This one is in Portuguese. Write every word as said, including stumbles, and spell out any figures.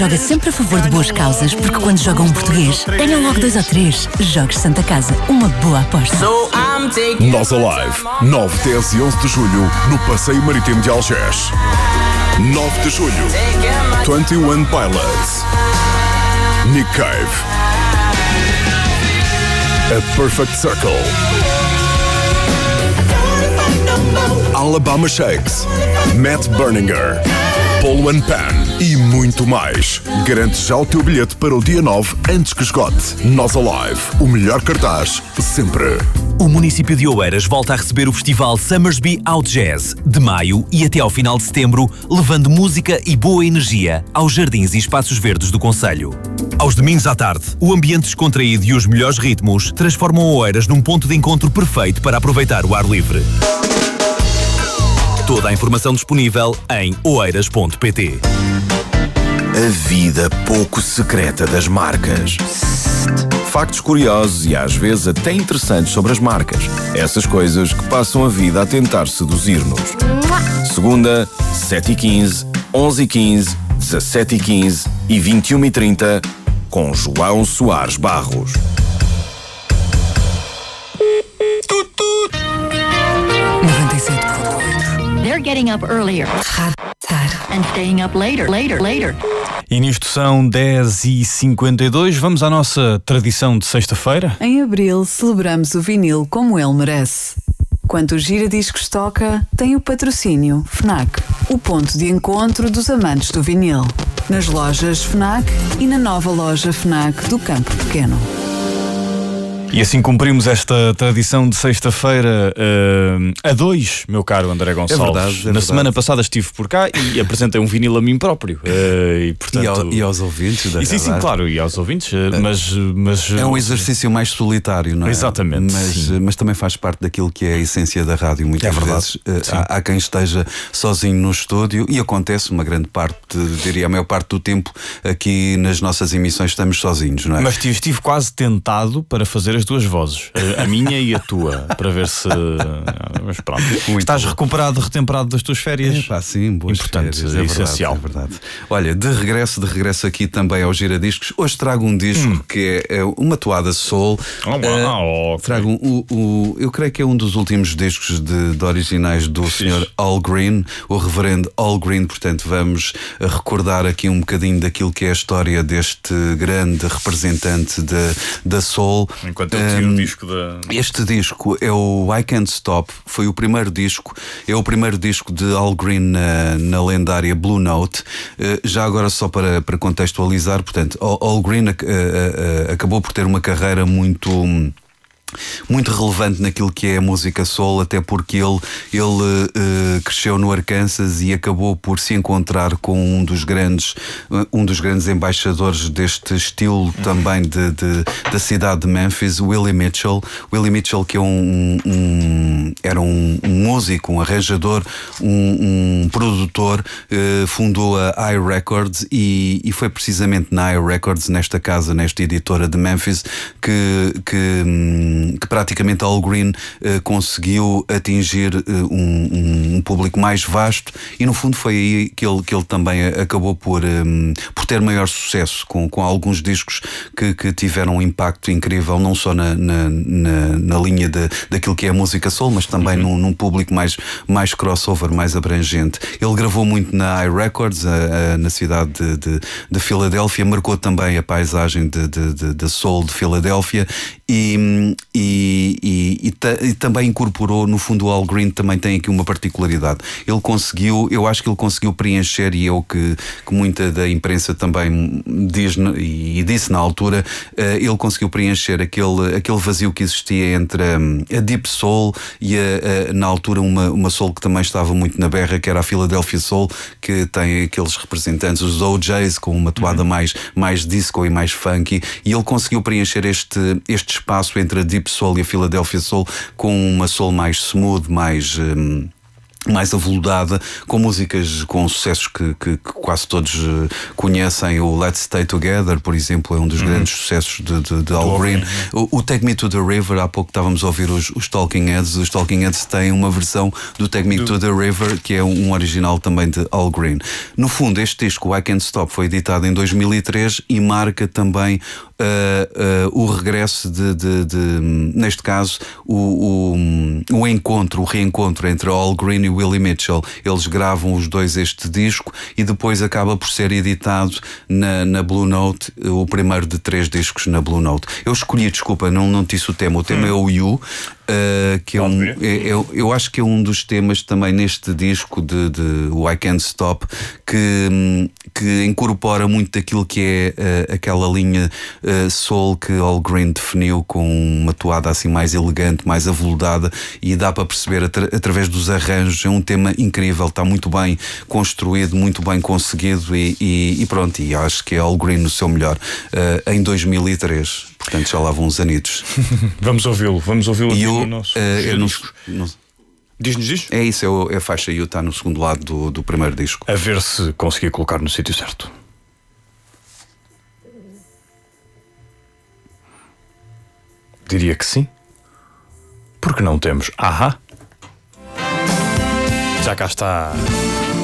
Joga sempre a favor de boas causas, porque quando joga um português, ganha logo dois ou três. Jogos Santa Casa, uma boa aposta. Nós Alive, nove, dez e onze de julho, no Passeio Marítimo de Algés. nove de julho, vinte e um Pilots, Nick Cave, A Perfect Circle, Alabama Shakes, Matt Berninger, Polo and Pan e muito mais. Garante já o teu bilhete para o dia nove antes que esgote. Nós Alive, o melhor cartaz sempre. O município de Oeiras volta a receber o festival Summersby Out Jazz, de maio e até ao final de setembro, levando música e boa energia aos jardins e espaços verdes do concelho. Aos domingos à tarde, o ambiente descontraído e os melhores ritmos transformam Oeiras num ponto de encontro perfeito para aproveitar o ar livre. Toda a informação disponível em oeiras ponto pt. A vida pouco secreta das marcas. Factos curiosos e às vezes até interessantes sobre as marcas. Essas coisas que passam a vida a tentar seduzir-nos. Segunda, sete e quinze, onze e quinze, dezassete e quinze e vinte e uma e trinta, com João Soares Barros. noventa e sete ponto oito. They're getting up earlier and staying up later, later, later. E nisto são dez e cinquenta e dois. Vamos à nossa tradição de sexta-feira. Em abril celebramos o vinil como ele merece. Quanto o Gira Discos toca, tem o patrocínio FNAC, o ponto de encontro dos amantes do vinil. Nas lojas FNAC e na nova loja FNAC do Campo Pequeno. E assim cumprimos esta tradição de sexta-feira uh, a dois, meu caro André Gonçalves. É verdade, é Na verdade. semana passada estive por cá e apresentei um vinil a mim próprio. Uh, e, portanto, E, ao, e aos ouvintes da e sim, sim, Radar. claro, e aos ouvintes, uh, mas, mas... É um exercício mais solitário, não é? Exatamente, Mas, sim. mas também faz parte daquilo que é a essência da rádio. Muitas É verdade, vezes uh, há, há quem esteja sozinho no estúdio e acontece uma grande parte, diria a maior parte do tempo, aqui nas nossas emissões estamos sozinhos, não é? Mas estive, estive quase tentado para fazer as duas vozes, a minha e a tua, para ver se... Mas pronto. Muito Estás bom. recuperado, retemperado das tuas férias? É pá, sim, boas Importante, férias, é é verdade, essencial. é verdade. Olha, de regresso, de regresso aqui também ao Giradiscos, hoje trago um disco Hum. que é, é uma toada soul. Oh, Eh, wow, ok. Trago um, o, o, eu creio que é um dos últimos discos de, de originais do senhor Al Green, o reverendo Al Green. Portanto, vamos eh, recordar aqui um bocadinho daquilo que é a história deste grande representante da, da soul. Enquanto eu tiro Um, o disco da... Este disco é o I Can't Stop, foi o primeiro disco, é o primeiro disco de Al Green na, na lendária Blue Note. Uh, já agora só para, para contextualizar, portanto, Al, Al Green uh, uh, uh, acabou por ter uma carreira muito... Um, muito relevante naquilo que é a música soul, até porque ele, ele uh, cresceu no Arkansas e acabou por se encontrar com um dos grandes, uh, um dos grandes embaixadores deste estilo também de, de, da cidade de Memphis, Willie Mitchell. Willie Mitchell, que é um, um, era um, um músico, um arranjador, um, um produtor, uh, fundou a I Records e, e foi precisamente na I Records, nesta casa, nesta editora de Memphis, que, que que praticamente Al Green uh, conseguiu atingir uh, um, um público mais vasto e no fundo foi aí que ele, que ele também acabou por, um, por ter maior sucesso com, com alguns discos que, que tiveram um impacto incrível, não só na, na, na, na linha de, daquilo que é a música soul, mas também uhum. num, num público mais, mais crossover, mais abrangente. Ele gravou muito na I Records, a, a, na cidade de, de, de Filadélfia, marcou também a paisagem de, de, de, de soul de Filadélfia e E, e, e, ta, e também incorporou, no fundo, o Al Green também tem aqui uma particularidade. Ele conseguiu, eu acho que ele conseguiu preencher, e é o que, que muita da imprensa também diz e, e disse na altura, uh, ele conseguiu preencher aquele, aquele vazio que existia entre um, a Deep Soul e a, a, na altura uma, uma soul que também estava muito na berra, que era a Philadelphia Soul, que tem aqueles representantes, os O Js, com uma toada uhum. mais, mais disco e mais funky, e ele conseguiu preencher este, este espaço entre a Deep Soul e a Philadelphia Soul com uma soul mais smooth, mais... Um, mais aveludada, com músicas com sucessos que, que, que quase todos uh, conhecem. O Let's Stay Together, por exemplo, é um dos uhum. grandes sucessos de, de, de Al Green. O, o Take Me to the River, há pouco estávamos a ouvir os, os Talking Heads. Os Talking Heads têm uma versão do Take Me do... to the River, que é um original também de Al Green. No fundo, este disco, I Can't Stop, foi editado em dois mil e três e marca também Uh, uh, o regresso de, de, de neste caso, o, o, o encontro, o reencontro entre Al Green e Willie Mitchell. Eles gravam os dois este disco e depois acaba por ser editado na, na Blue Note, o primeiro de três discos na Blue Note. Eu escolhi, desculpa, não, não disse o tema, o tema hum. é o You. Uh, que é um, é, eu, eu acho que é um dos temas também neste disco de, de o I Can't Stop que, que incorpora muito daquilo que é uh, aquela linha uh, soul que Al Green definiu, com uma toada assim mais elegante, mais aveludada, e dá para perceber atra, através dos arranjos. É um tema incrível, está muito bem construído, muito bem conseguido e, e, e pronto, e acho que é Al Green no seu melhor uh, em dois mil e três. Portanto, já lá vão uns anitos. Vamos ouvi-lo, vamos ouvi-lo aqui eu, no nosso. Uh, eu não, não... Diz-nos isto? É isso, é, o, é a faixa You, está no segundo lado do, do primeiro disco. A ver se consegui colocar no sítio certo. Diria que sim. Porque não temos. Ahá! Já cá está.